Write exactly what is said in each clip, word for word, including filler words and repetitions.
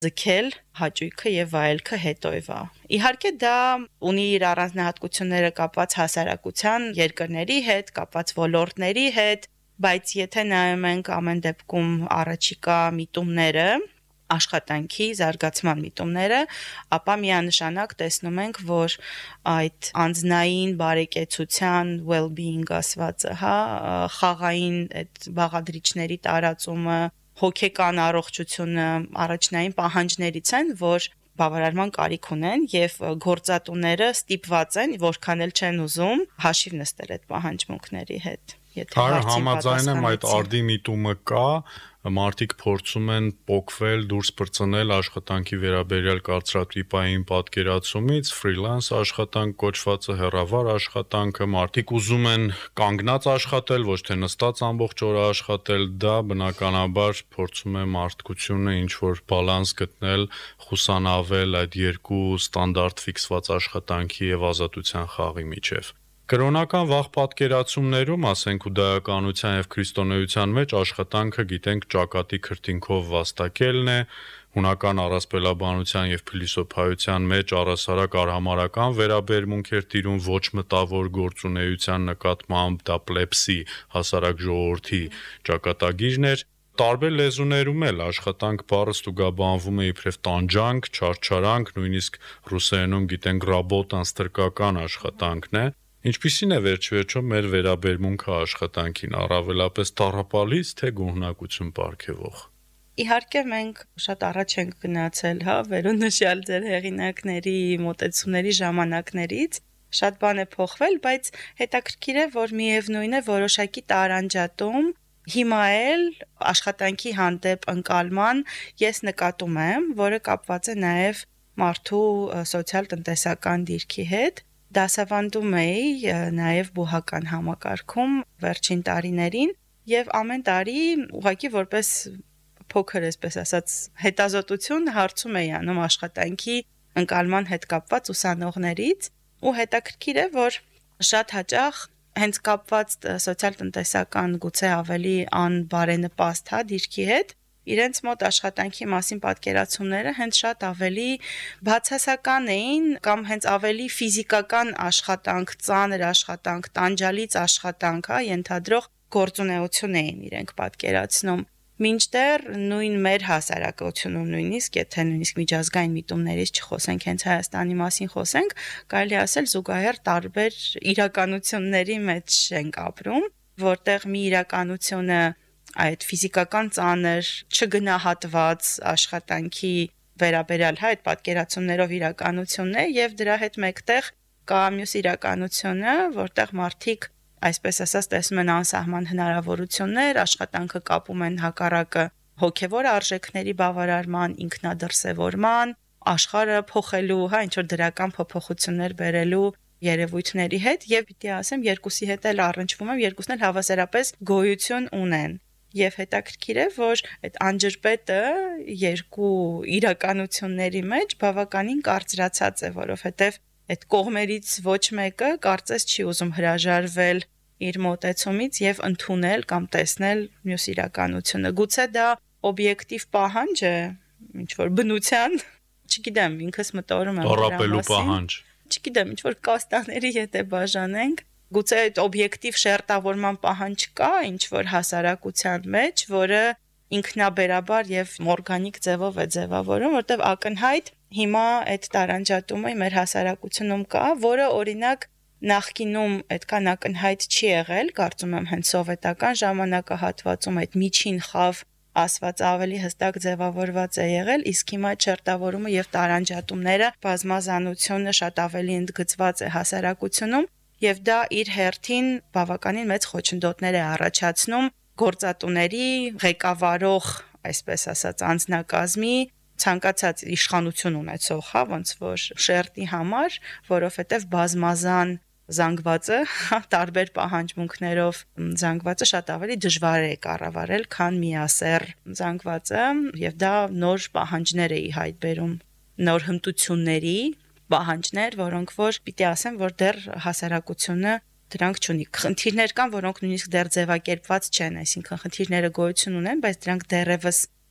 ձգել հաճույքը եւ վայելքը հետոյվա։ Իհարկե դա ունի իր առանձնահատկությունները կապված հասարակության երկրների հետ, կապված ոլորտների հետ, բայց եթե նայում ենք ամեն դեպքում առաջիկա միտումները, աշխատանքի զարգացման միտումները, ապա միանշանակ տեսնում ենք, որ այդ անձնային բարեկեցության well-being ասվածը, հա, խաղային այդ բաղադրիչների տարածումը, հոգեկան առողջությունը առաջնային պահանջներից են, որ բավարարման կարիք ունեն եւ գործատուները ստիպված են, որքան էլ չեն ուզում, հաշիվ նստել այդ պահանջմունքների հետ։ Այո, համաձայն եմ, այդ արդի միտումը կա, մարդիկ փորձում են պոկվել, դուրս բրծնել աշխատանքի վերաբերյալ կարծրատիպային պատկերացումից, ֆրիլանս աշխատանք կոչվածը, հեռավար աշխատանքը, մարդիկ ուզում են կանգնած աշխատել, ոչ թե նստած ամբողջ օրը աշխատել, դա բնականաբար փորձում է մարդկությունը ինչ-որ բալանս գտնել, խուսանավել այդ երկու ստանդարտ ֆիքսված աշխատանքի եւ ազատության խաղի միջև։ Կրոնական վաղ պատկերացումներում, ասենք հուդայականության եւ քրիստոնեության մեջ աշխատանքը գիտենք ճակատի քրտինքով վաստակելն է, հունական առասպելաբանության եւ փիլիսոփայության մեջ առասարակ արհամարական վերաբերմունք էր տիրում ոչ մտավոր գործունեության նկատմամբ, դա պլեպսի հասարակ ժողովրդի ճակատագիրն էր։ Տարբեր լեզուներում էլ աշխատանք բառը ստուգաբանվում է իբրև տանջանք, չարչարանք, նույնիսկ ռուսերենում գիտենք ռաբոտան ստրկական աշխատանքն է։ Ինչպիսին է վերջիվերջո մեր վերաբերմունքը աշխատանքին, առավելապես տառապալից, թե գոհունակություն պարգևող։ Իհարկե մենք շատ առաջ ենք գնացել, հա, վերոնշյալ ձեր հեղինակների մոտեցումների ժամանակներից, շատ բան է փոխվել, բայց հետաքրքիր է, որ միևնույն է որոշակի տարանջատում հիմա էլ աշխատանքի հանդեպ ընկալման ես նկատում եմ, որը կապված է նաև մարդու սոցիալ-տնտեսական դիրքի հետ։ Դասավանդում էի նաև բուհական համակարգում վերջին տարիներին եւ ամեն տարի ուղղակի որպես փոքր, այսպես ասած, հետազոտություն հարցում էի անում աշխատանքի ընկալման հետ կապված ուսանողներից ու հետաքրքիր է, որ շատ հաճախ հենց կապված սոցիալ-տնտեսական գուցե ավելի անբարենպաստ հա դիրքի հետ իրենց մոտ աշխատանքի մասին պատկերացումները հենց շատ ավելի բացասական էին կամ հենց ավելի ֆիզիկական աշխատանք, ծանր աշխատանք, տանջալից աշխատանք, հա, ենթադրող գործունեություն էին իրենք պատկերացնում։ Մինչդեռ նույն մեր հասարակությունում նույնիսկ, եթե նույնիսկ միջազգային միտումներից չխոսենք, հենց Հայաստանի մասին խոսենք, կարելի ասել զուգահեռ տարբեր իրականությունների մեջ ենք ապրում, որտեղ մի իրականությունը այդ ֆիզիկական ծանր, չգնահատված աշխատանքի վերաբերյալ հա այդ պատկերացումներով իրականությունն է եւ դրա հետ մեկտեղ կա մյուս իրականությունը, որտեղ մարդիկ այսպես ասած տեսնում են անսահման հնարավորություններ, աշխատանքը կապում են հակառակը հոգեվոր արժեքների բավարարման, ինքնադրսևորման, աշխարհը փոխելու, հա ինչ որ դրական փոփոխություններ բերելու երևույթների հետ եւ պիտի ասեմ երկուսի հետ էլ առնչվում եմ, երկուսն էլ հավասարապես գոյություն ունեն։ Եվ հետաքրքիր է, որ այդ անջրպետը երկու իրականությունների մեջ բավականին կարծրացած է, որովհետև այդ կողմերից ոչ մեկը կարծես չի ուզում հրաժարվել իր մոտեցումից եւ ընդունել կամ տեսնել մյուս իրականությունը։ Գուցե դա օբյեկտիվ պահանջ է, ինչ որ բնության, չգիտեմ, ինքս մտորում եմ տառապելու պահանջ։ Չգիտեմ, ինչ որ կաստաների հետ է բաժանենք։ Գուցե այդ օբյեկտիվ շերտավորման պահանջ կա ինչ որ հասարակության մեջ, որը ինքնաբերաբար եւ օրգանիկ ձևով է ձևավորում, որտեղ ակնհայտ հիմա այդ տարանջատումը մեր հասարակությունում կա, որը օրինակ նախկինում այդքան ակնհայտ չի եղել, կարծում եմ հենց սովետական ժամանակահատվածում այդ միջին խավ ասված ավելի հստակ ձևավորված է եղել, իսկ հիմա շերտավորումը եւ տարանջատումները բազմազանությունը շատ ավելի ընդգծված է հասարակությունում եւ դա իր հերթին բավականին մեծ խոչընդոտներ է առաջացնում գործատուների ղեկավարող, այսպես ասած, անձնակազմի ցանկացած իշխանություն ունեցող, հա, ոնց որ շերտի համար, որովհետեւ բազմազան զանգվածը, տարբեր պահանջմունքներով զանգվածը շատ ավելի դժվար է կառավարել, քան միասեռ զանգվածը, եւ դա նոր պահանջներ է ի հայտ բերում, նոր հմտությունների պահանջներ, որոնք որ պիտի ասեմ, որ դեռ հասարակությունը դրանք չունի։ Խնդիրներ կան, որոնք նույնիսկ դեռ ձևակերպված չեն, այսինքն խնդիրները գոյություն ունեն, բայց դրանք դեռևս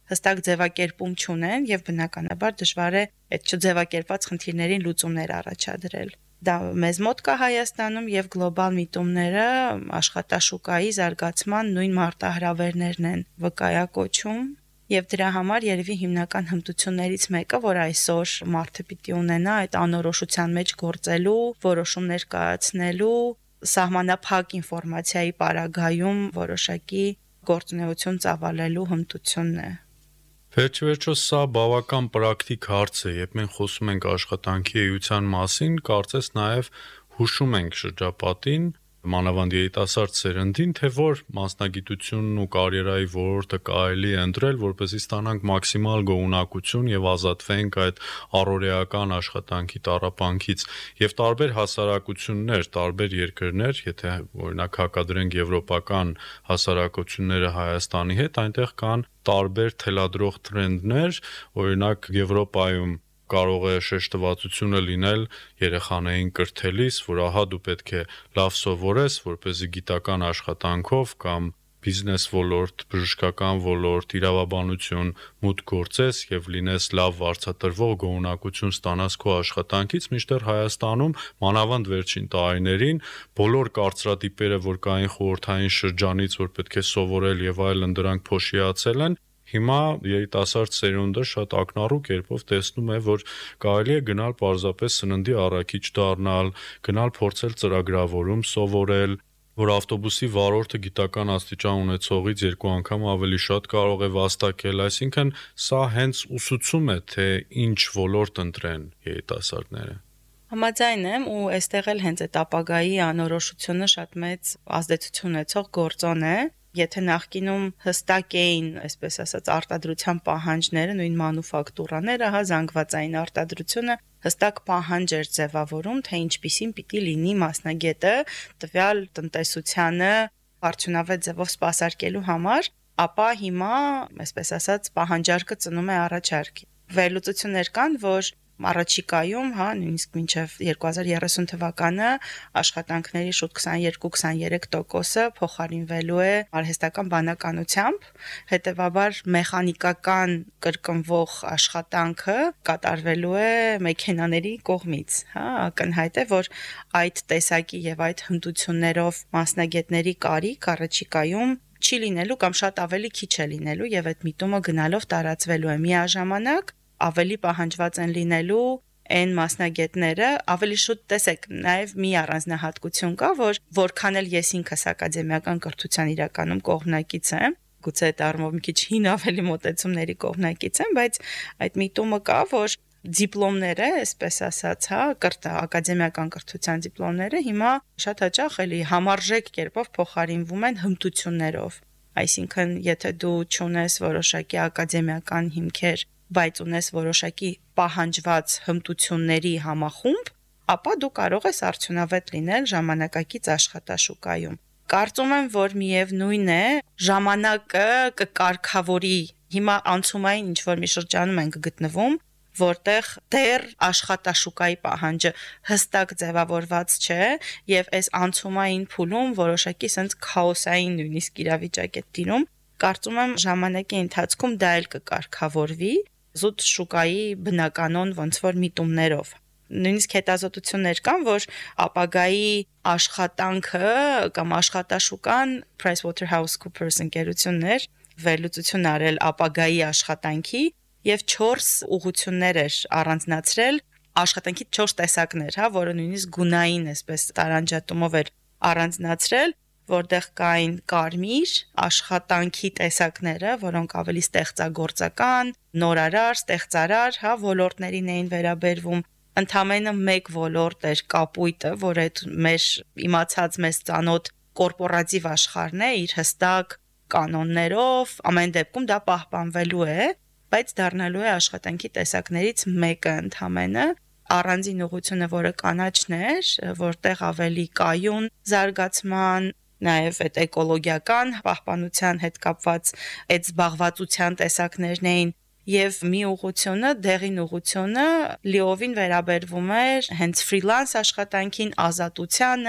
հստակ ձևակերպում չունեն եւ բնականաբար դժվար է այդ չձևակերպված խնդիրներին լուծումներ առաջադրել։ Դա մեզ մոտ կա Հայաստանում եւ գլոբալ միտումները աշխատաշուկայի զարգացման նույն մարտահրավերներն են վկայակոչում եւ դրա համար երևի հիմնական հմտություններից մեկը, որ այսօր մարդը պիտի ունենա այդ անորոշության մեջ գործելու, որոշումներ կայացնելու, սահմանափակ ինֆորմացիայի պարագայում որոշակի գործունեություն ծավալելու հմտությունն է։ Վերջիվերջո սա բավական պրակտիկ հարց է, երբ մենք խոսում ենք աշխատանքի էության մասին, կարծես նաև հուշում ենք շրջապատին, մանավանդ երիտասարդ սերնդին, թե որ մասնագիտությունն ու կարիերայի ոլորտը կարելի է ընտրել, որպեսզի ստանանք մաքսիմալ գոհունակություն եւ ազատվենք այդ առօրեական աշխատանքի տառապանքից։ Եվ տարբեր հասարակություններ, տարբեր երկրներ, եթե օրինակ հակադրենք եվրոպական հասարակությունները Հայաստանի հետ, այնտեղ կան տարբեր թելադրող տրենդներ, օրինակ Եվրոպայում կարող է շեշտվածությունը լինել երեխաներին կրթելիս, որ ահա դու պետք է լավ սովորես, որպեսզի գիտական աշխատանքով կամ բիզնես ոլորտ, բժշկական ոլորտ, իրավաբանություն մուտք գործես եւ լինես լավ վարձատրվող, գոհունակություն ստանաս քո աշխատանքից, մինչդեռ Հայաստանում մանավանդ վերջին տարիներին բոլոր կարծրատիպերը, որ կային խորհրդային շրջանից, որ պետք է սովորել եւ այլն, դրանք փոշիացել են։ Հիմա երիտասարդ սերունդը շատ ակնառու կերպով տեսնում է, որ կարելի է գնալ պարզապես սննդի առաքիչ դառնալ, գնալ փորձել ծրագրավորում սովորել, որ ավտոբուսի վարորդը գիտական աստիճան ունեցողից երկու անգամ ավելի շատ կարող է վաստակել, այսինքն սա հենց ուսուցում է, թե ինչ ոլորտ ընտրեն երիտասարդները։ Համաձայն եմ ու այստեղ էլ հենց այդ ապագայի անորոշությունը շատ մեծ ազդեցություն ունեցող գործոն է։ Եթե նախկինում հստակ էին, այսպես ասած, արտադրության պահանջները, նույն մանուֆակտուրաները, հա, զանգվածային արտադրությունը հստակ պահանջ էր ձևավորում, թե ինչպիսին պիտի լինի մասնագետը տվյալ տնտեսությանը արդյունավետ ձևով սպասարկելու համար, ապա հիմա, այսպես ասած, պահանջարկը ծնում է առաջարկ։ Վերլուծություններ կան, որ առաջիկայում, հա, նույնիսկ մինչև երկու հազար երեսուն թվականը աշխատանքների շուտ քսաներկու քսաներեք տոկոսը փոխարինվելու է արհեստական բանականությամբ, հետևաբար մեխանիկական կրկնվող աշխատանքը կատարվելու է մեքենաների կողմից, հա, ակնհայտ է, որ այդ տեսակի եւ այդ հմտություններով մասնագետների կարիք առաջիկայում չի լինելու կամ շատ ավելի քիչ է լինելու եւ այդ միտումը գնալով տարածվելու է միաժամանակ ավելի պահանջված են լինելու այն մասնագետները, ավելի շուտ տեսեք, նաև մի առանձնահատկություն կա, որ որքան էլ ես ինքս ակադեմիական կրթության իրականում կողմնակից եմ, գուցե այդ առումով մի քիչ հին ավելի մոտեցումների կողմնակից եմ, բայց այդ միտումը կա, որ դիպլոմները, այսպես ասած, հա, կրթ ակադեմիական կրթության դիպլոմները հիմա շատ հաճախ էլի համարժեք կերպով փոխարինվում են հմտություններով։ Այսինքն, եթե դու չունես որոշակի ակադեմիական հիմքեր, բայց ունես որոշակի պահանջված հմտությունների համախումբ, ապա դու կարող ես արդյունավետ լինել ժամանակակից աշխատաշուկայում։ Կարծում եմ, որ միևնույն է, ժամանակը կկարգավորի։ Հիմա անցումային ինչ-որ մի շրջանում ենք գտնվում, որտեղ դեռ աշխատաշուկայի պահանջը հստակ ձևավորված չէ եւ այս անցումային փուլում որոշակի sense քաոսային նույնիսկ իրավիճակ է տիրում։ Կարծում եմ ժամանակի ընթացքում դա էլ կկարգավորվի զուտ շուկայի բնականon ոնց որ միտումներով։ Նույնիսկ հետազոտություններ կան, որ ապագայի աշխատանքը կամ աշխատաշուկան PricewaterhouseCoopers ընկերություններ վերլուծություն արել ապագայի աշխատանքի եւ չորս ուղղություններ էր առանձնացրել, աշխատանքի չորս տեսակներ, հա, որը նույնիսկ գունային այսպես տարանջատումով էր առանձնացրել, որտեղ կային կարմիր աշխատանքի տեսակները, որոնք ավելի ստեղծագործական, նորարար, ստեղծարար, հա, ոլորտներին էին վերաբերվում։ Ընդամենը մեկ ոլորտ էր կապույտը, որ այդ մեր իմացած մեզ ծանոթ կորպորատիվ աշխարհն է իր հստակ կանոններով, ամեն դեպքում դա պահպանվելու է, բայց դառնալու է աշխատանքի տեսակներից մեկը ընդամենը։ Առանձին ուղղությունը, որը կանաչն էր, որտեղ ավելի կայուն զարգացման, նաև այդ էկոլոգիական պահպանության հետ կապված այդ զբաղվածության տեսակներն էին եւ մի ուղղությունը, դեղին ուղղությունը լիովին վերաբերվում էր հենց ֆրիլանս աշխատանքին, ազատությանը,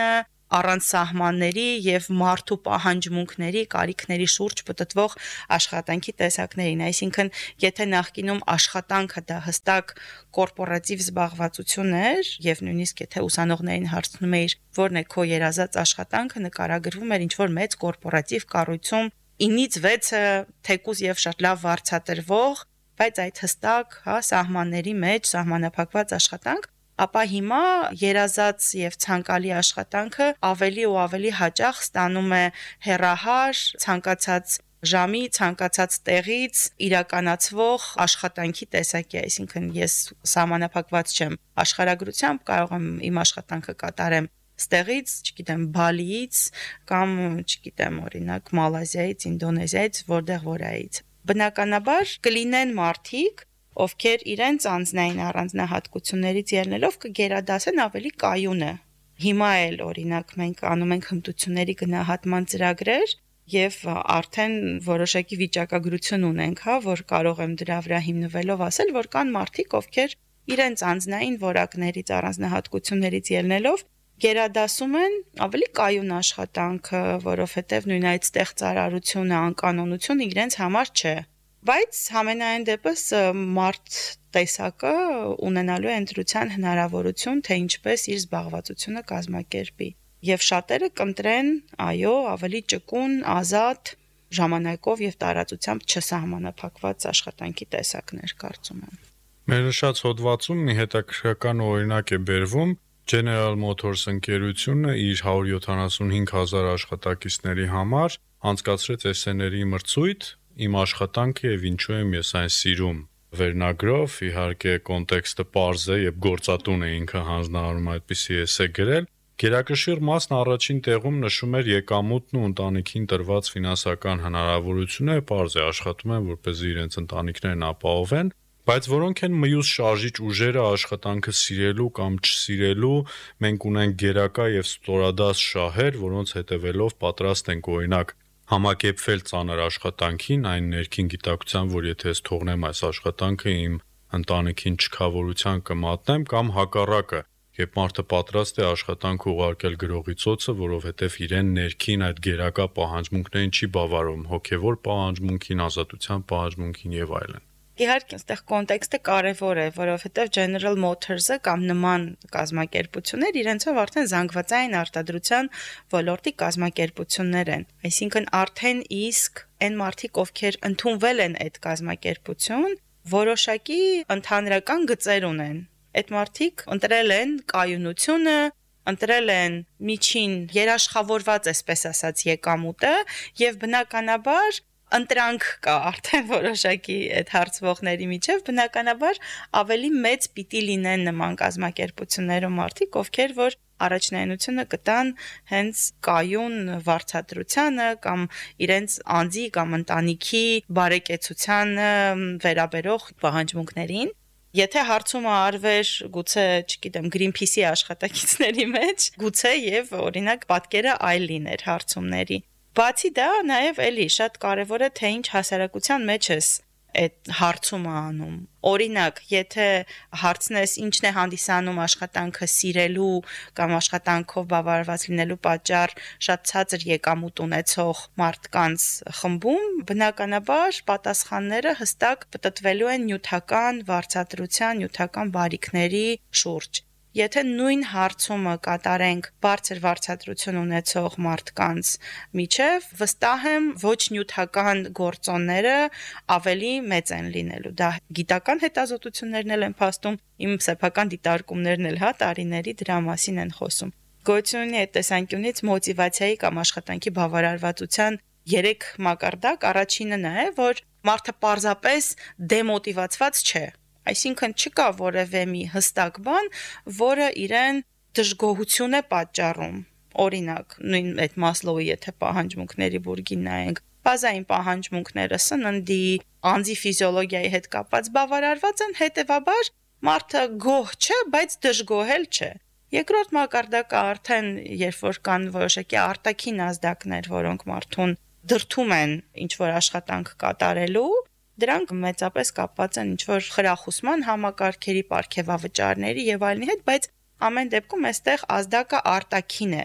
առանց սահմանների եւ մարդու պահանջմունքների, կարիքների շուրջ պտտվող աշխատանքի տեսակներին, այսինքն եթե նախկինում աշխատանքը դա հստակ կորպորատիվ զբաղվածություն էր եւ նույնիսկ եթե ուսանողներին հարցնում էիր որն է քո երազած աշխատանքը, նկարագրվում էր ինչ-որ մեծ կորպորատիվ կառույցում ինից վեցը թեկուզ եւ շատ լավ վարձատրվող, բայց այդ հստակ, հա, սահմանների մեջ սահմանափակված աշխատանք, ապա հիմա երազած եւ ցանկալի աշխատանքը ավելի ու ավելի հաճախ ստանում է հեռահար, ցանկացած ժամի, ցանկացած տեղից իրականացվող աշխատանքի տեսակի, այսինքն ես սահմանափակված չեմ աշխարհագրությամբ, կարող եմ իմ աշխատանքը կատարեմ ստեղից, չգիտեմ, Բալիից կամ, չգիտեմ, օրինակ Մալազիայից, Ինդոնեզիայից, որտեղ որայից։ Բնականաբար կլինեն մարդիկ, ովքեր իրենց անձնային առանձնահատկություններից ելնելով կգերադասեն ավելի կայունը։ Հիմա էլ օրինակ մենք անում ենք հմտությունների գնահատման ծրագրեր եւ արդեն որոշակի վիճակագրություն ունենք, հա, որ կարող եմ դրա վրա հիմնվելով ասել, որ կան մարդիկ, ովքեր իրենց անձնային որակներից, առանձնահատկություններից ելնելով գերադասում են ավելի կայուն աշխատանքը, որովհետեւ նույն այդ ստեղծարարությունը, անկանոնությունը իրենց համար չէ։ Բայց համենայն դեպս մարդ տեսակը ունենալու է ընտրության հնարավորություն, թե ինչպես իր զբաղվածությունը կազմակերպի։ Եվ շատերը կընտրեն, այո, ավելի ճկուն, ազատ, ժամանակով եւ տարածությամբ չսահմանափակված աշխատանքի տեսակներ, կարծում եմ։ Մեր նշած հոդվածում մի հետաքրքրական օրինակ է բերվում General Motors ընկերությունը իր հարյուր յոթանասունհինգ հազար աշխատակիցների համար անցկացրեց էսսեների մրցույթ Իմ աշխատանքը եւ ինչու եմ ես այն սիրում վերնագրով, իհարկե կոնտեքստը պարզ է եւ գործատուն է ինքը հանձնարարում այդպիսի էսսե գրել։ Գերակշիռ մասն առաջին տեղում նշում էր եկամուտն ու ընտանիքին տրված ֆինանսական հնարավորությունները, պարզ է աշխատում են որպեսզի իրենց ընտանիքներն ապահովեն, բայց որոնք են մյուս շարժիչ ուժերը աշխատանքը սիրելու կամ չսիրելու, մենք ունենք գերակա եւ ստորադաս շահեր, որոնց հետևելով պատրաստ ենք օրինակ համակերպվել ծանր աշխատանքին, այն ներքին գիտակցության, որ եթե ես թողնեմ այս աշխատանքը իմ ընտանիքին չքավորության կմատնեմ կամ հակառակը, երբ մարդը պատրաստ է աշխատանք ուղարկել գրողի ծոցը, որովհետև իրեն ներքին այդ գերակա պահանջմունքներին չի բավարարում, հոգևոր պահանջմունքին, ազատության պահանջմունքին եւ այլն։ Իհարկե, այստեղ կոնտեքստը կարևոր է, որովհետև General Motors-ը կամ նման կազմակերպություններ իրենցով արդեն զանգվածային արտադրության ոլորտի կազմակերպություններ են։ Այսինքն արդեն իսկ այն մարդիկ, ովքեր ընդունվել են այդ կազմակերպություն, որոշակի ընդհանրական գծեր ունեն։ Այդ մարդիկ ընտրել են կայունությունը, ընտրել են միջին երաշխավորված, այսպես ասած, եկամուտը եւ բնականաբար ընտրանք կա արդեն որոշակի այդ հարցվողների միջև, բնականաբար ավելի մեծ պիտի լինեն նման կազմակերպություններում մարդիկ, ովքեր որ առաջնայնությունը կտան հենց կայուն վարձատրությանը կամ իրենց անձի կամ ընտանիքի բարեկեցությանը վերաբերող պահանջմունքներին։ Եթե հարցումը արվեր գուցե, չգիտեմ, Greenpeace-ի աշխատակիցների մեջ, գուցե եւ օրինակ պատկերը այլ լիներ հարցումների։ Բացի դա, նաև էլի շատ կարևոր է թե ինչ հասարակության մեջ ես այդ հարցումը անում։ Օրինակ, եթե հարցնես ինչն է հանդիսանում աշխատանքը սիրելու կամ աշխատանքով բավարարված լինելու պատճառ շատ ցածր եկամուտ ունեցող մարդկանց խմբում, բնականաբար պատասխանները հստակ պտտվելու են նյութական վարձատրության, նյութական բարիքների շուրջ։ Եթե նույն հարցումը կատարենք բարձր վարձատրություն ունեցող մարդկանց միջև, վստահ եմ ոչ նյութական գործոնները ավելի մեծ են լինելու։ Դա գիտական հետազոտություններն էլ են փաստում, իմ սեփական դիտարկումներն էլ հա տարիների դրա մասին են խոսում։ Գոյություն ունի այդ տեսանկյունից մոտիվացիայի կամ աշխատանքի բավարարվածության երեք մակարդակ, առաջինը նա է, որ մարդը պարզապես դեմոտիվացված չէ։ Այսինքն չկա որևէ մի հստակ բան, որը իրեն դժգոհություն է պատճառում։ Օրինակ, նույն այդ Մասլոուի եթե պահանջմունքների բուրգին նայենք, բազային պահանջմունքները սննդի, անձի ֆիզիոլոգիայի հետ կապված բավարարված են, հետևաբար մարդը գոհ չէ, բայց դժգոհել չէ։ Երկրորդ մակարդակը արդեն երբ որ կան որոշակի արտաքին ազդակներ, որոնք մարդուն դրդում են ինչ որ աշխատանք կատարելու, դրանք մեծապես կապված են ինչ-որ խրախուսման համակարգերի, պարգևավճարների եւ այլնի հետ, բայց ամեն դեպքում այստեղ ազդակը արտաքին է։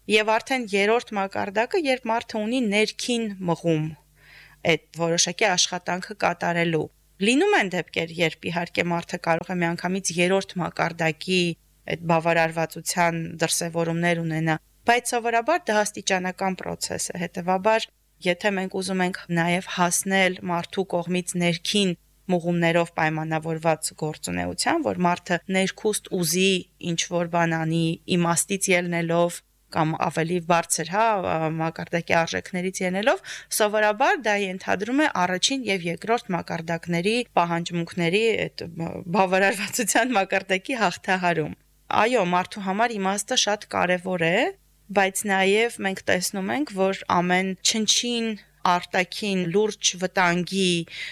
Եվ արդեն երրորդ մակարդակը, երբ մարդը ունի ներքին մղում այդ որոշակի աշխատանքը կատարելու։ Լինում են դեպքեր, երբ իհարկե մարդը կարող է միանգամից երրորդ մակարդակի այդ բավարարվածության դրսևորումներ ունենա, բայց սովորաբար դա աստիճանական process է, հետևաբար եթե մենք ուզում ենք նաև հասնել մարդու կողմից ներքին մղումներով պայմանավորված գործունեության, որ մարդը ներքուստ ուզի ինչ-որ բան անի, իմաստից ելնելով կամ ավելի բարձր, հա, մակարդակի արժեքներից ելնելով, սովորաբար դա ենթադրում է առաջին եւ երկրորդ մակարդակների պահանջմունքների այդ բավարարվածության մակարդակի հաղթահարում։ Այո, մարդու համար իմաստը շատ կարևոր է, բայց նաև մենք տեսնում ենք, որ ամեն չնչին արտաքին լուրջ վտանգի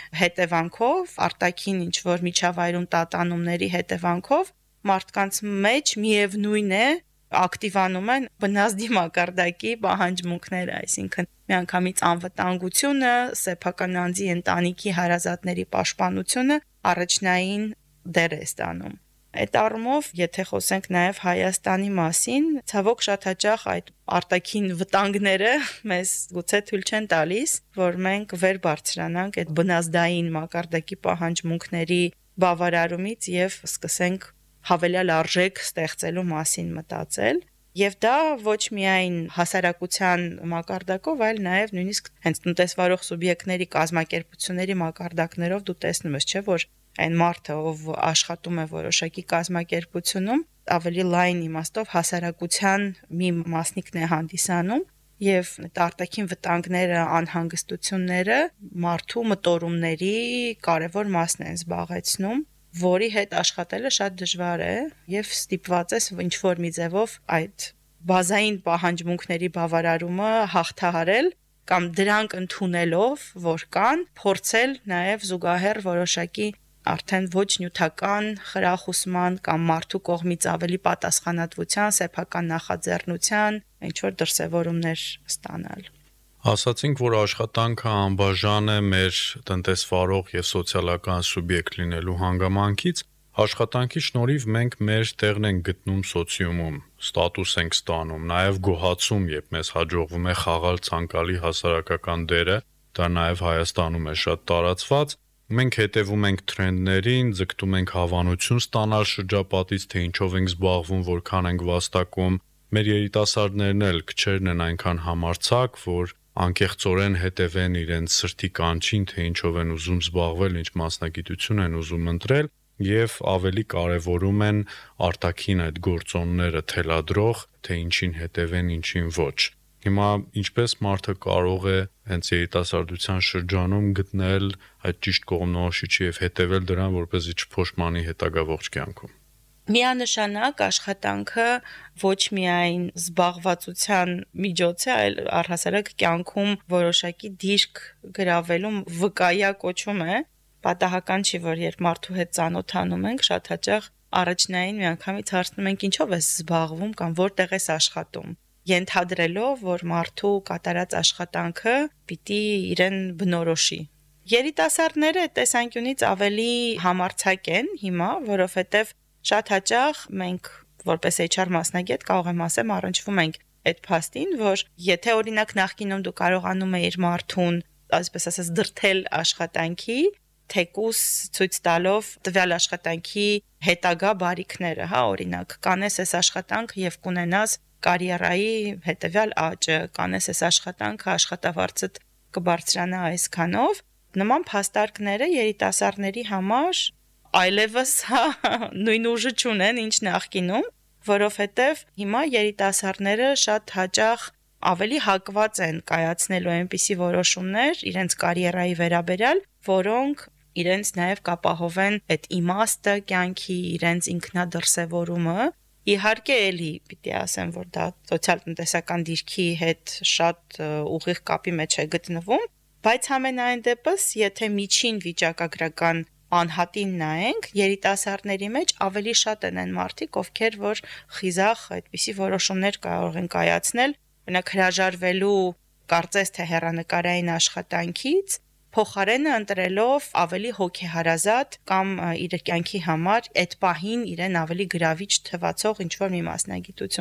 հետևանքով, արտաքին ինչ-որ միջավայրում տատանումների հետևանքով մարդկանց մեջ միևնույն է ակտիվանում են բնազդի մակարդակի պահանջմունքները, այսինքն միանգամից անվտանգությունը, սեփական անձի ընտանիքի հարազատների պաշտպանությունը առաջնային դեր է ստանում։ Այդ առումով, եթե խոսենք նաև Հայաստանի մասին, ցավոք շատ հաճախ այդ արտաքին վտանգները մեզ գուցե թույլ չեն տալիս, որ մենք վեր բարձրանանք այդ բնազդային մակարդակի պահանջմունքների բավարարումից եւ սկսենք հավելյալ արժեք ստեղծելու մասին մտածել։ Եվ դա ոչ միայն հասարակության մակարդակով, այլ նաև նույնիսկ հենց տնտեսվարող սուբյեկտների կազմակերպությունների մակարդակներով դու տեսնում ես, չէ՞ որ այն մարդը, ով աշխատում է որոշակի կազմակերպությունում, ավելի լայն իմաստով հասարակության մի մասնիկն է հանդիսանում եւ այդ արտաքին վտանգները, անհանգստությունները մարդու մտորումների կարևոր մասն են զբաղեցնում, որի հետ աշխատելը շատ դժվար է եւ ստիպված ես ինչ որ մի ձևով այդ բազային պահանջմունքների բավարարումը հաղթահարել կամ դրանք ընդունելով, որ կան, փորձել նաեւ զուգահեռ որոշակի արդեն ոչ նյութական խրախուսման կամ մարդու կողմից ավելի պատասխանատվության, սեփական նախաձեռնության ինչ որ դրսևորումներ ստանալ։ Ասացինք, որ աշխատանքը անբաժան է մեր տնտեսվարող եւ սոցիալական սուբյեկտ լինելու հանգամանքից, աշխատանքի շնորհիվ մենք մեր տեղն ենք գտնում սոցիումում, ստատուս ենք ստանում, նաեւ գոհացում, երբ մեզ հաջողվում է խաղալ ցանկալի հասարակական դերը, դա նաեւ Հայաստանում է շատ տարածված։ Մենք հետևում ենք թրենդներին, ձգտում ենք հավանություն ստանալ շրջապատից, թե ինչով ենք զբաղվում, որքան ենք վաստակում։ Մեր երիտասարդներն էլ քչերն են այնքան համարձակ, որ անկեղծորեն հետևեն իրենց սրտի կանչին, թե ինչով են ուզում զբաղվել, ինչ մասնագիտություն են ուզում ընտրել, եւ ավելի կարեւորում են արտաքին այդ գործոնները թելադրող, թե ինչին հետևեն, ինչին ոչ։ Հիմա ինչպես մարդը կարող է հենց երիտասարդության շրջանում գտնել այդ ճիշտ կողմնորոշիչը եւ հետեւել դրան, որպեսզի չփոշմանի հետագա ողջ կյանքում։ Միանշանակ աշխատանքը ոչ միայն զբաղվածության միջոց է, այլ առհասարակ կյանքում որոշակի դիրք գրավելու վկայա կոչում է։ Պատահական չի, որ երբ մարդու հետ ծանոթանում ենք, շատ հաճախ առաջնային միանգամից հարցնում ենք ինչով ես զբաղվում կամ որտեղ ես աշխատում, ենթադրելով, որ մարդու կատարած աշխատանքը պիտի իրեն բնորոշի։ Երիտասարդները այդ տեսանկյունից ավելի համարձակ են հիմա, որովհետև շատ հաճախ մենք որպես H R մասնագետ կարող եմ ասեմ առնչվում ենք այդ փաստին, որ եթե օրինակ նախկինում դու կարողանում էիր մարդուն, այսպես ասած, դրթել աշխատանքի, թեկուս ցույց տալով տվյալ աշխատանքի հետագա բարիքները, հա, օրինակ, կանես այս աշխատանքը եւ կունենաս կարիերայի հետեւյալ աճը, կանես այս աշխատանքը աշխատավարձդ կբարձրանա այսքանով, նման փաստարկները երիտասարդների համար այլևս հա նույն ուժը չունեն, ինչ նախկինում, որովհետև հիմա երիտասարդները շատ հաճախ ավելի հակված են կայացնելու այնպիսի որոշումներ իրենց կարիերայի վերաբերյալ, որոնք իրենց նաև կապահովեն այդ իմաստը կյանքի, իրենց ինքնադրսևորումը։ Իհարկե էլի պիտի ասեմ, որ դա սոցիալ-տնտեսական դիրքի հետ շատ ուղիղ կապի մեջ է գտնվում, բայց համենայն դեպս, եթե միջին վիճակագրական անհատին նայենք, երիտասարդների մեջ ավելի շատ են այն մարդիկ, ովքեր որ խիզախ այդպիսի որոշումներ կարող են կայացնել, օրինակ հրաժարվելու կարծես թե հեռանկարային աշխատանքից, փոխարենը ընտրելով ավելի հոգեհարազատ կամ իր կյանքի համար այդ պահին իրեն ավելի գրավիչ թվացող ինչ-որ մի մասնագիտություն։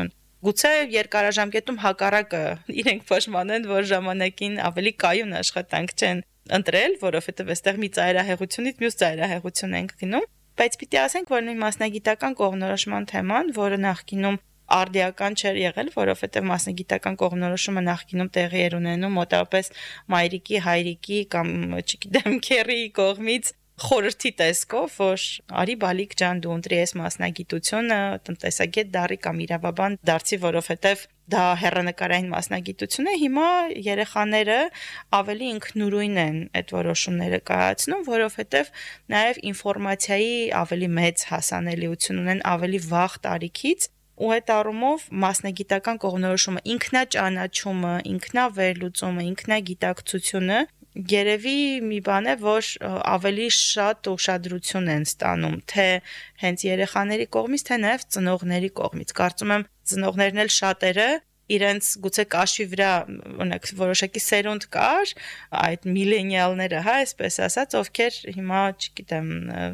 Գուցե երկարաժամկետում հակառակը իրենք պաշտպանեն, որ ժամանակին ավելի կայուն աշխատանք չեն ընտրել, որովհետև այստեղ մի ծայրահեղությունից մյուս ծայրահեղություն ենք գնում, բայց պիտի ասենք, որ նույն մասնագիտական կողմնորոշման թեման, որը նախկինում արդիական չէր եղել, որովհետև մասնագիտական կողմնորոշումը նախկինում տեղի էր ունենում մոտավորապես մայրիկի, հայրիկի կամ չգիտեմ, քերի կողմից խորհրդի տեսքով, որ արի բալիկ ջան դու ընտրի այս մասնագիտությունը, տնտեսագետ դառի կամ իրավաբան դարձի, որովհետև դա հեռանկարային մասնագիտություն է, հիմա երեխաները ավելի ինքնուրույն են այդ որոշումները կայացնում, որովհետև նաև ինֆորմացիայի ավելի մեծ հասանելիություն ունեն ավելի վաղ տարիքից, ու այդ առումով մասնագիտական կողմնորոշումը, ինքնաճանաչումը, ինքնավերլուծումը, ինքնագիտակցությունը երևի մի բան է, որ ավելի շատ ուշադրություն են ստանում, թե հենց երեխաների կողմից, թե նաև ծնողների կողմից։ Կարծում եմ ծնողներն էլ շատերը իրենց գուցե կաշվի վրա օրինակ որոշակի սերունդ կար, այդ միլենիալները, հա, այսպես ասած, ովքեր հիմա, չգիտեմ,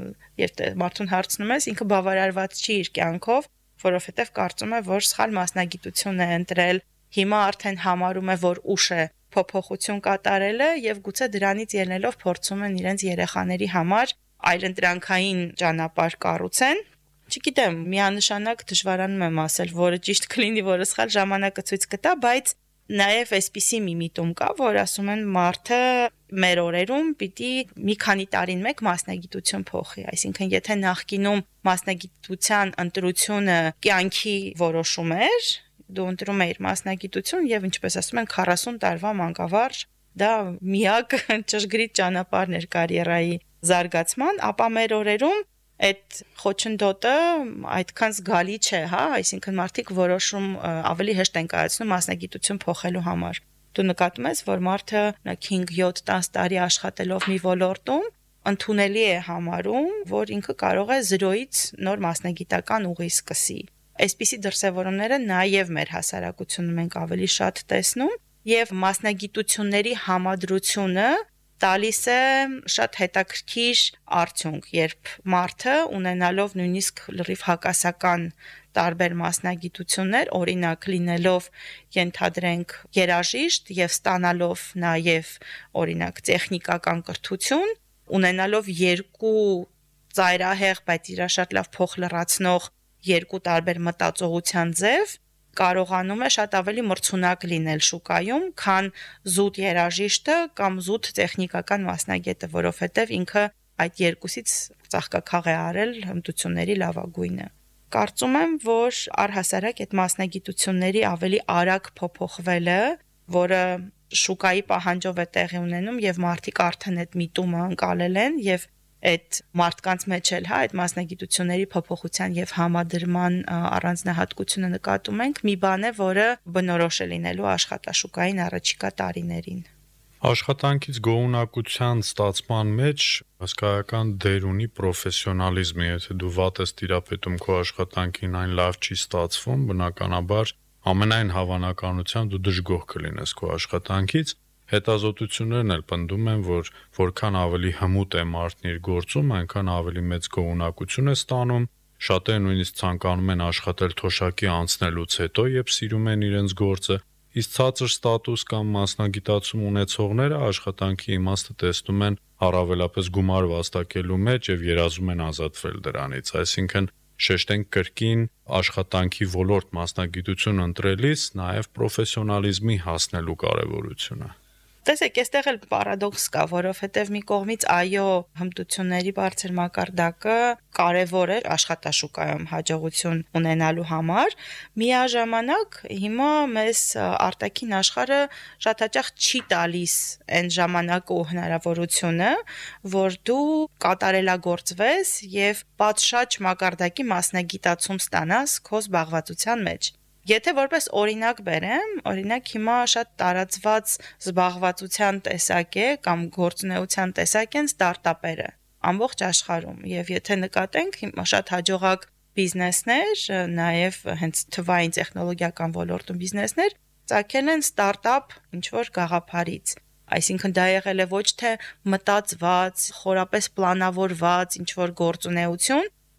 երբ մարդուն հարցնում ես, ինքը բավարարված չի իր կյանքով, որովհետև կարծում է, որ սխալ մասնագիտություն է ընտրել, հիմա արդեն համարում է, որ ուշ է փոփոխություն կատարելը եւ գուցե դրանից ելնելով փորձում են իրենց երեխաների համար այլընտրանքային ճանապարհ կառուցեն։ Չգիտեմ, միանշանակ դժվարանում եմ ասել, որը ճիշտ կլինի, որը սխալ, ժամանակը ցույց կտա, բայց նաև այսպիսի մի միտում կա, որ ասում են մարդը մեր օրերում պիտի մի քանի տարին մեկ մասնագիտություն փոխի, այսինքն եթե նախկինում մասնագիտության ընտրությունը կյանքի որոշում էր, դու ընտրում էիր մասնագիտություն եւ ինչպես ասում են քառասուն տարվա մանկավարժ, դա միակ ճշգրիտ ճանապարհն էր կարիերայի զարգացման, ապա մեր օրերում այդ խոչընդոտը այդքան զգալի չէ, հա, այսինքն մարդիկ որոշում ավելի հեշտ են կայացնում մասնագիտություն փոխելու համար։ Դու նկատում ես, որ մարդը հինգ յոթ տաս տարի աշխատելով մի ոլորտում ընդունելի է համարում, որ ինքը կարող է զրոյից նոր մասնագիտական ուղի սկսի։ Այսպիսի դրսևորումները նաև մեր հասարակությունում ենք ավելի շատ տեսնում եւ մասնագիտությունների համադրությունը տալիս է շատ հետաքրքիր արդյունք, երբ մարդը ունենալով նույնիսկ լրիվ հակասական տարբեր մասնագիտություններ, օրինակ լինելով ենթադրենք երաժիշտ եւ ստանալով նաեւ օրինակ տեխնիկական կրթություն, ունենալով երկու ծայրահեղ, բայց իրա շատ լավ փոխ լրացնող երկու տարբեր մտածողության ձև կարողանում է շատ ավելի մրցունակ լինել շուկայում, քան զուտ երաժիշտը կամ զուտ տեխնիկական մասնագետը, որովհետև ինքը այդ երկուսից ծաղկաքաղ է արել հմտությունների լավագույնը։ Կարծում եմ, որ առհասարակ այդ մասնագիտությունների ավելի արագ փոփոխվելը, որը շուկայի պահանջով է տեղի ունենում եւ մարդիկ արդեն այդ միտումը անցալել են եւ այդ մարդկանց մեջ էլ, հա, այդ մասնագիտությունների փոփոխության եւ համադրման առանձնահատկությունը նկատում ենք, մի բան է, որը բնորոշ է լինելու աշխատաշուկային առաջիկա տարիներին։ Աշխատանքից գոհունակության ստացման մեջ հսկայական դեր ունի պրոֆեսիոնալիզմը, եթե դու վատ ես տիրապետում քո աշխատանքին, այն լավ չի ստացվում, բնականաբար ամենայն հավանականությամբ դու դժգոհ կլինես քո աշխատանքից։ Հետազոտություններն էլ պնդում են, որ որքան ավելի հմուտ է մարդն իր գործում, այնքան ավելի մեծ գոհունակություն է ստանում, շատերը նույնիսկ ցանկանում են աշխատել թոշակի անցնելուց հետո, երբ սիրում են իրենց գործը, իսկ ցածր ստատուս կամ մասնագիտացում ունեցողները աշխատանքի իմաստը տեսնում են առավելապես գումար վաստակելու մեջ եւ երազում են ազատվել դրանից, այսինքն շեշտենք կրկին աշխատանքի ոլորտ մասնագիտություն ընտրելիս նաեւ պրոֆեսիոնալիզմի հասնելու կարեւորությունը։ Տեսեք, այստեղ էլ պարադոքս կա, որովհետև մի կողմից այո, հմտությունների բարձր մակարդակը կարևոր է աշխատաշուկայում հաջողություն ունենալու համար, միաժամանակ հիմա մեզ արտաքին աշխարհը շատ հաճախ չի տալիս այն ժամանակը ու հնարավորությունը, որ դու կատարելագործվես եւ պատշաճ մակարդակի մասնագիտացում ստանաս քո զբաղվածության մեջ։ Եթե որպես օրինակ բերեմ, օրինակ հիմա շատ տարածված զբաղվածության տեսակ է կամ գործունեության տեսակ են ստարտափերը ամբողջ աշխարհում եւ եթե նկատենք հիմա շատ հաջողակ բիզնեսներ, նաեւ հենց թվային տեխնոլոգիական ոլորտում բիզնեսներ ծագել են ստարտափ ինչ որ գաղափարից, այսինքն դա եղել է ոչ թե մտածված, խորապես պլանավորված ինչ որ գործունեություն,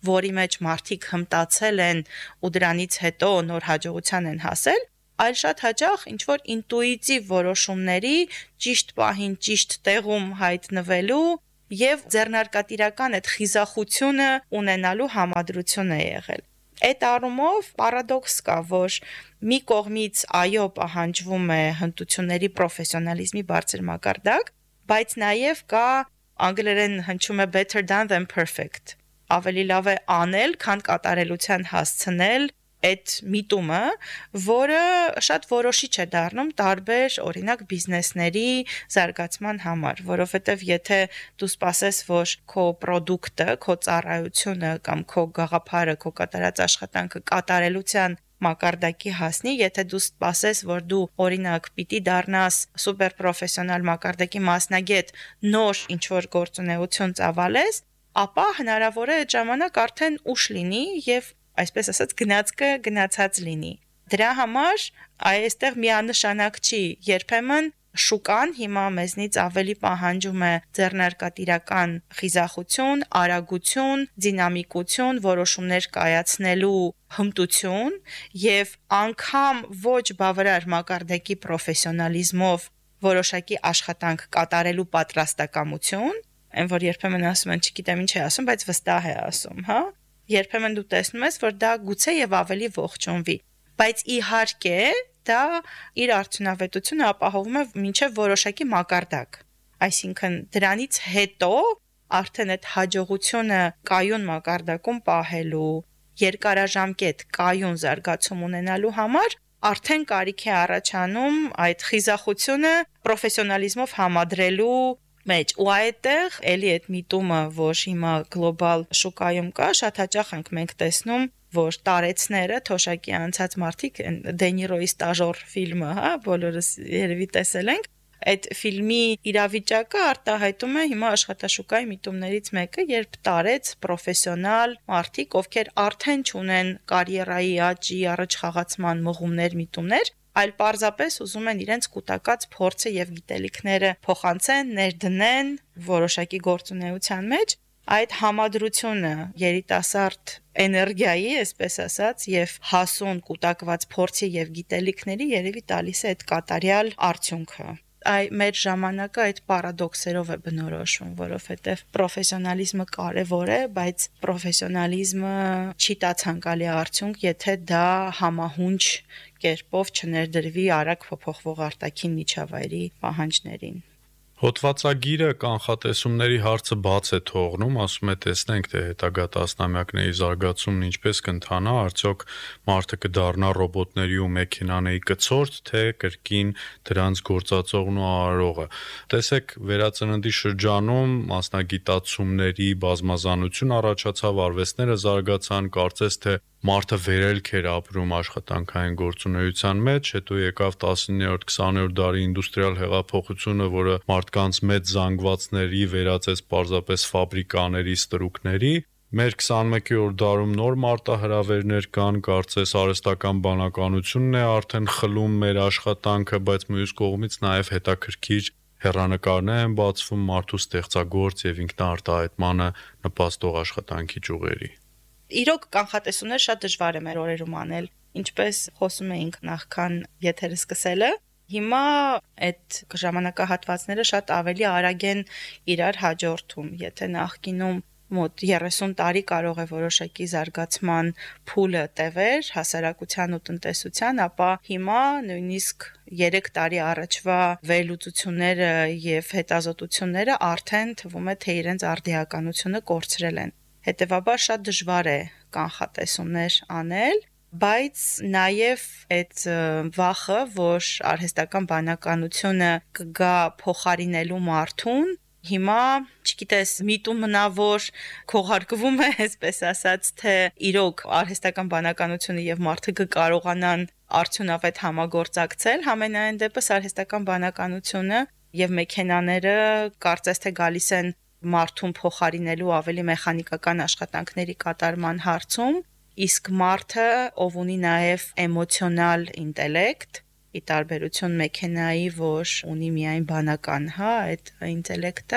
որի մեջ մարդիկ հմտացել են ու դրանից հետո նոր հաջողության են հասել, այլ շատ հաճախ ինչ-որ ինտուիտիվ որոշումների ճիշտ պահին, ճիշտ տեղում հայտնվելու եւ ձեռնարկատիրական այդ խիզախությունը ունենալու համադրություն է եղել։ Այդ առումով պարադոքս կա, որ մի կողմից այո պահանջվում է հմտությունների պրոֆեսիոնալիզմի բարձր մակարդակ, բայց նաև կա անգլերեն հնչում է better done than perfect։ Ավելի լավ է անել, քան կատարելության հասցնել այդ միտումը, որը շատ որոշիչ է դառնում տարբեր, օրինակ, բիզնեսների զարգացման համար, որովհետև եթե դու սպասես, որ քո պրոդուկտը, քո ծառայությունը կամ քո գաղափարը, քո կատարած աշխատանքը կատարելության մակարդակի հասնի, եթե դու սպասես, որ դու օրինակ պիտի դառնաս սուպեր պրոֆեսիոնալ մակարդակի մասնագետ, նոր ինչ-որ գործունեություն ծավալես, ապա հնարավոր է այդ ժամանակ արդեն ուշ լինի եւ այսպես ասած գնացքը գնացած լինի։ Դրա համար այստեղ միանշանակ չի, երբեմն շուկան հիմա մեզնից ավելի պահանջում է ձեռնարկատիրական խիզախություն, արագություն, դինամիկություն, որոշումներ կայացնելու հմտություն եւ անգամ ոչ բավարար մակարդակի պրոֆեսիոնալիզմով որոշակի աշխատանք կատարելու պատրաստակամություն, այն որ երբեմն ասում են, չգիտեմ ինչ է ասում, բայց վստահ է ասում, հա։ Երբեմն դու տեսնում ես, որ դա գուցե եւ ավելի ողջունվի, բայց իհարկե դա իր արդյունավետությունը ապահովում է մինչև որոշակի մակարդակ։ Այսինքն դրանից հետո արդեն այդ հաջողությունը կայուն մակարդակում պահելու, երկարաժամկետ կայուն զարգացում ունենալու համար արդեն կարիք է առաջանում այդ խիզախությունը պրոֆեսիոնալիզմով համադրելու մեջ ու այդտեղ էլի այդ միտումը, որ հիմա գլոբալ շուկայում կա, շատ հաճախ ենք մենք տեսնում, որ տարեցները թոշակի անցած մարդիկ Դենիրոյի ստաժոր ֆիլմը, հա, բոլորս երևի տեսել ենք, այդ ֆիլմի իրավիճակը արտահայտում է հիմա աշխատաշուկայի միտումներից մեկը, երբ տարեց պրոֆեսիոնալ մարդիկ, ովքեր արդեն չունեն կարիերայի աճի, առաջխաղացման մղումներ, միտումներ, այլ պարզապես ուզում են իրենց կուտակած փորձը եւ գիտելիքները փոխանցեն, ներդնեն որոշակի գործունեության մեջ, այդ համադրությունը երիտասարդ էներգիայի, այսպես ասած, եւ հասուն կուտակված փորձի եւ գիտելիքների երևի տալիս է այդ կատարյալ արդյունքը։ Այ մեր ժամանակը այդ պարադոքսերով է բնորոշվում, որովհետև պրոֆեսիոնալիզմը կարևոր է, բայց պրոֆեսիոնալիզմը չի տա ցանկալի արդյունք, եթե դա համահունչ կերպով չներդրվի արագ փոփոխվող արտաքին միջավայրի պահանջներին։ Հոդվածագիրը կանխատեսումների հարցը բաց է թողնում, ասում է տեսնենք, թե հետագա տասնամյակների զարգացումն ինչպես կընթանա, արդյոք մարդը կդառնա ռոբոտների ու մեքենաների կցորդ, թե կրկին դրանց գործածողն ու արարողը։ Տեսեք, վերածննդի շրջանում մասնագիտացումների բազմազանություն առաջացավ, արվեստները զարգացան, կարծես թե մարդը վերելք էր ապրում աշխատանքային գործունեության մեջ, հետո եկավ տասնիններորդ քսաներորդ դարի ինդուստրիալ հեղափոխությունը, որը մարդկանց մեծ զանգվածների վերածեց պարզապես ֆաբրիկաների, ստրուկների։ Մեր քսանմեկերորդ դարում նոր մարտահրավերներ կան, կարծես արհեստական բանականությունն է արդեն խլում մեր աշխատանքը, բայց մյուս կողմից նաև հետաքրքիր հեռանկարներ են բացվում մարդու ստեղծագործ եւ ինքնաարտահայտմանը նպաստող աշխատանքի ճյուղերի։ Իրոք կանխատեսումներ շատ դժվար է մեր օրերում անել, ինչպես խոսում էինք նախքան եթերը սկսելը, հիմա այդ ժամանակահատվածները շատ ավելի արագ են իրար հաջորդում, եթե նախկինում մոտ երեսուն տարի կարող է որոշակի զարգացման փուլը տևեր հասարակության ու տնտեսության, ապա հիմա նույնիսկ երեք տարի առաջվա վերլուծությունները եւ հետազոտությունները արդեն թվում է թե իրենց արդիականությունը կորցրել են։ Հետևաբար շատ դժվար է կանխատեսումներ անել, բայց նաև այդ վախը, որ արհեստական բանականությունը կգա փոխարինելու մարդուն, հիմա, չգիտես, միտումն ա, որ քողարկվում է, այսպես ասած, թե իրոք արհեստական բանականությունը եւ մարդը կկարողանան արդյունավետ համագործակցել, համենայն դեպս արհեստական բանականությունը եւ մեքենաները կարծես թե գալիս են մարդուն փոխարինելու ավելի մեխանիկական աշխատանքների կատարման հարցում, իսկ մարդը, ով ունի նաև էմոցիոնալ ինտելեկտ, ի տարբերություն մեքենայի, որ ունի միայն բանական, հա, այդ ինտելեկտը,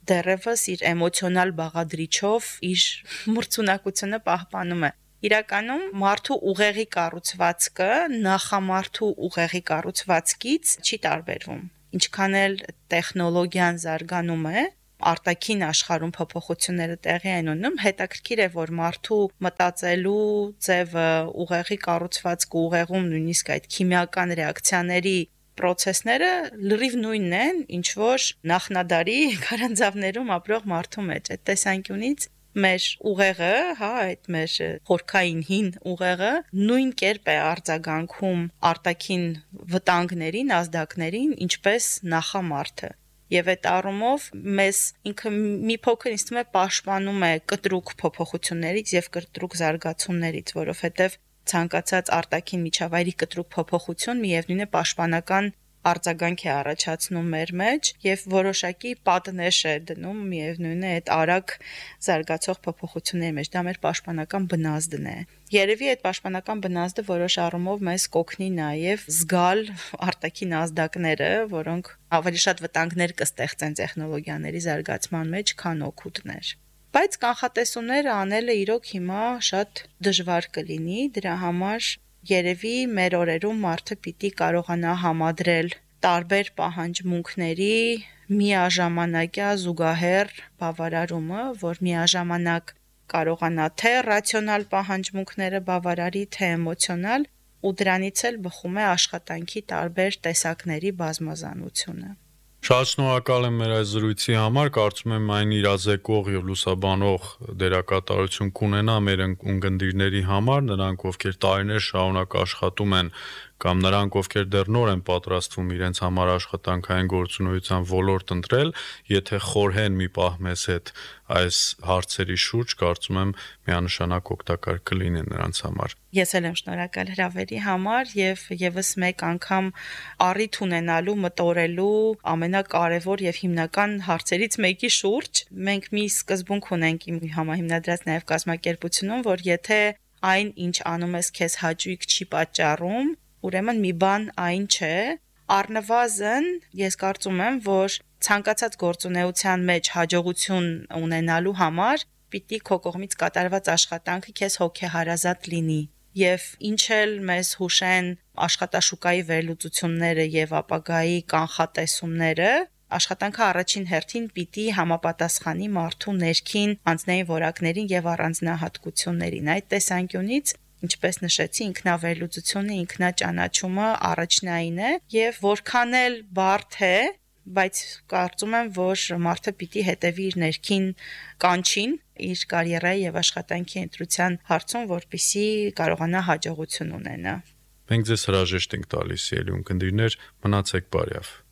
դեռևս իր էմոցիոնալ բաղադրիչով իր մրցունակությունը պահպանում է։ Իրականում մարդու ուղեղի կառուցվածքը նախամարդու ուղեղի կառուցվածքից չի տարբերվում։ Ինչքան էլ տեխնոլոգիան զարգանում է, արտաքին աշխարհում փոփոխությունները տեղի են ունենում, հետաքրքիր է, որ մարդու մտածելու ձևը, ուղեղի կառուցվածքը, ուղեղում նույնիսկ այդ քիմիական ռեակցիաների պրոցեսները լրիվ նույնն են, ինչ որ նախնադարի քարանձավներում ապրող մարդու մեջ։ Այդ տեսանկյունից մեր ուղեղը, հա, այդ մեր խորքային հին ուղեղը նույն կերպ է արձագանքում արտաքին վտանգներին, ազդակներին, ինչպես նախամարդը։ Եվ այդ առումով մեզ ինքը մի փոքր ինձ թվում է պաշտպանում է կտրուկ փոփոխություններից եւ կտրուկ զարգացումներից, որովհետեւ ցանկացած արտաքին միջավայրի կտրուկ փոփոխություն միևնույն է պաշտպանական արձագանք է առաջացնում մեր մեջ եւ որոշակի պատնեշ է դնում միևնույն է այդ արագ զարգացող փոփոխությունների մեջ, դա մեր պաշտպանական բնազդն է։ Երևի այդ պաշտպանական բնազդը որոշ առումով մեզ կօգնի նաեւ զգալ արտաքին ազդակները, որոնք ավելի շատ վտանգներ կստեղծեն տեխնոլոգիաների զարգացման մեջ, քան օգուտներ։ Բայց կանխատեսումները անելը իրոք հիմա շատ դժվար կլինի, դրա համար երևի մեր օրերում մարդը պիտի կարողանա համադրել տարբեր պահանջմունքների միաժամանակյա զուգահեռ բավարարումը, որ միաժամանակ կարողանա թե ռացիոնալ պահանջմունքները բավարարի, թե էմոցիոնալ, ու դրանից էլ բխում է աշխատանքի տարբեր տեսակների բազմազանությունը։ Շատ շնորհակալ եմ մեր այս զրույցի համար, կարծում եմ այն իրազեկող եւ լուսաբանող դերակատարություն կունենա մեր ունկնդիրների համար, նրանք ովքեր տարիներ շարունակ աշխատում են կամ նրանք ովքեր դեռ նոր են պատրաստվում իրենց համար աշխատանքային գործունեության ոլորտ ընտրել, եթե խորհեն մի պահ մեզ հետ այս հարցերի շուրջ, կարծում եմ միանշանակ օգտակար կլինի նրանց համար։ Ես էլ եմ շնորհակալ հրավերի համար եւ եւս մեկ անգամ առիթ ունենալու մտորելու ամենակարևոր եւ հիմնական հարցերից մեկի շուրջ։ Մենք մի սկզբունք ունենք իմ համահիմնադրած նաեւ կազմակերպությունում, որ եթե այն, ինչ անում ես, քեզ հաճույք չի պատճառում, ուրեմն մի բան այն չէ, առնվազն ես կարծում եմ, որ ցանկացած գործունեության մեջ հաջողություն ունենալու համար պիտի քո կողմից կատարված աշխատանքը քեզ հոգեհարազատ լինի։ Եվ ինչ էլ մեզ հուշեն աշխատաշուկայի վերլուծությունները եւ ապագայի կանխատեսումները, աշխատանքը առաջին հերթին պիտի համապատասխանի մարդու ներքին անձնային որակներին եւ առանձնահատկություններին։ Այդ տեսանկյունից, ինչպես նշեցի, ինքնավերլուծությունը, ինքնաճանաչումը առաջնային է եւ որքան էլ բարդ է, բայց կարծում եմ, որ մարդը պիտի հետևի իր ներքին կանչին իր կարիերայի եւ աշխատանքի ընտրության հարցում, որպեսզի կարողանա հաջողություն ունենա։ Մենք ձեզ հրաժեշտ ենք տալիս, ելի ունկնդիրներ, մնացեք բարյավ։